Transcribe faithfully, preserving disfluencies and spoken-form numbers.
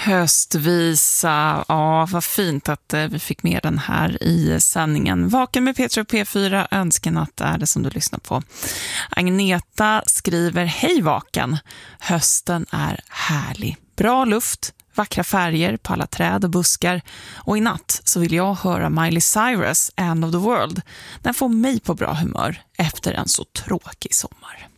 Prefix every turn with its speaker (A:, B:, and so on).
A: Höstvisa, ja vad fint att eh, vi fick med den här i sändningen. Vaken med Petra och P fyra, önskenatt är det som du lyssnar på. Agneta skriver, hej Vaken, hösten är härlig, bra luft, vackra färger på alla träd och buskar, och i natt så vill jag höra Miley Cyrus, End of the World. Den får mig på bra humör efter en så tråkig sommar.